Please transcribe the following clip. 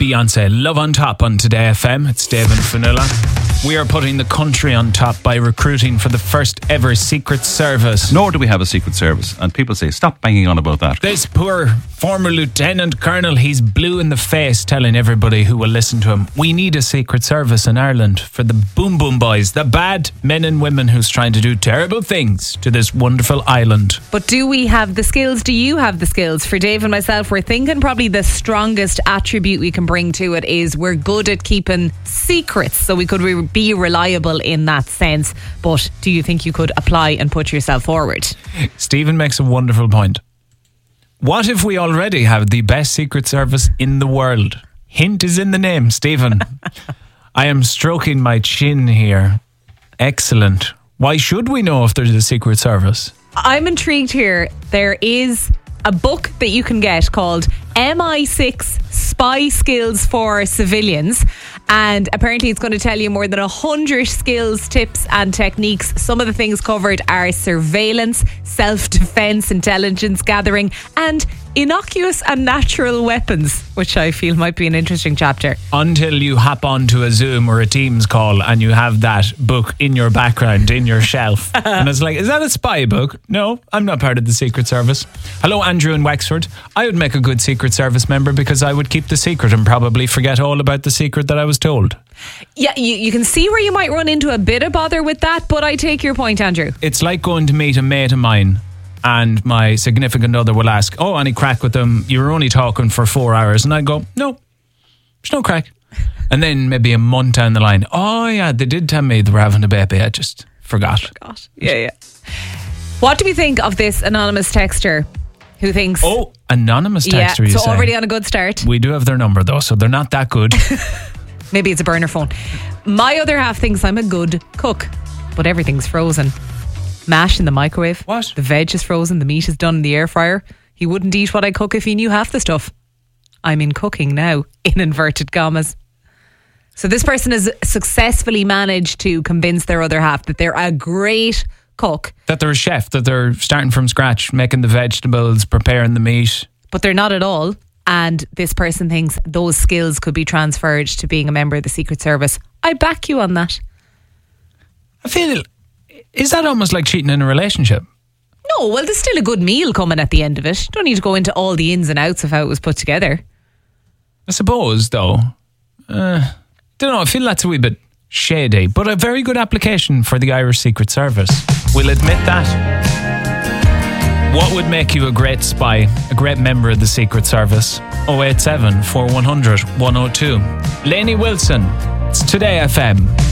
Beyonce, Love on Top on Today FM. It's Dave and Fanilla. We are putting the country on top by recruiting for the first ever Secret Service. Nor do we have a Secret Service. And people say, stop banging on about that. This poor former Lieutenant Colonel, he's blue in the face telling everybody who will listen to him, we need a Secret Service in Ireland for the boom boom boys, the bad men and women who's trying to do terrible things to this wonderful island. But do we have the skills? Do you have the skills? For Dave and myself, we're thinking probably the strongest attribute we can bring to it is we're good at keeping secrets, so we could be reliable in that sense. But do you think you could apply and put yourself forward? Stephen makes a wonderful point. What if we already have the best Secret Service in the world? Hint is in the name, Stephen. I am stroking my chin here. Excellent. Why should we know if there's a Secret Service? I'm intrigued here. There is a book that you can get called MI6 Spy Skills for Civilians, and apparently it's going to tell you more than 100 skills, tips and techniques. Some of the things covered are surveillance, self-defense, intelligence gathering and innocuous and natural weapons, which I feel might be an interesting chapter. Until you hop onto a Zoom or a Teams call and you have that book in your background, in your shelf. And it's like, is that a spy book? No, I'm not part of the Secret Service. Hello, Andrew in Wexford. I would make a good Secret Service member because I would keep the secret and probably forget all about the secret that I was told. Yeah, you can see where you might run into a bit of bother with that, but I take your point, Andrew. It's like going to meet a mate of mine and my significant other will ask, oh, any crack with them? You were only talking for 4 hours. And I'd go, no, there's no crack. And then maybe a month down the line, oh yeah, they did tell me they were having a baby. I just forgot. Yeah. What do we think of this anonymous texter who thinks... Oh, anonymous texter, you so say? Already on a good start. We do have their number though, so they're not that good. Maybe it's a burner phone. My other half thinks I'm a good cook, but everything's frozen. Mash in the microwave. What? The veg is frozen. The meat is done in the air fryer. He wouldn't eat what I cook if he knew half the stuff. I'm in cooking now, in inverted commas. So this person has successfully managed to convince their other half that they're a great cook. That they're a chef, that they're starting from scratch, making the vegetables, preparing the meat. But they're not at all. And this person thinks those skills could be transferred to being a member of the Secret Service. I back you on that. I feel... Is that almost like cheating in a relationship? No, well, there's still a good meal coming at the end of it. You don't need to go into all the ins and outs of how it was put together. I suppose, though. Don't know, I feel that's a wee bit shady, but a very good application for the Irish Secret Service. We'll admit that. What would make you a great spy, a great member of the Secret Service? 087 4100 102. Lainey Wilson, it's Today FM.